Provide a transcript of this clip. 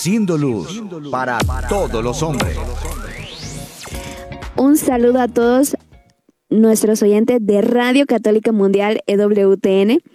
siendo luz para todos los hombres. Un saludo a todos nuestros oyentes de Radio Católica Mundial EWTN.